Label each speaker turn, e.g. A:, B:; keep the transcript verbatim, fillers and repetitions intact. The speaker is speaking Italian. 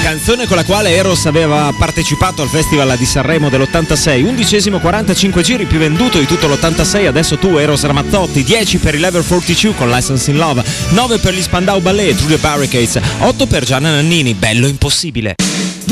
A: canzone con la quale Eros aveva partecipato al Festival di Sanremo dell'ottantasei, undicesimo quarantacinque giri più venduto di tutto l'ottantasei. Adesso tu, Eros Ramazzotti, dieci per i Level quarantadue con License in Love, nove per gli Spandau Ballet, Through the Barricades, otto per Gianna Nannini, Bello Impossibile.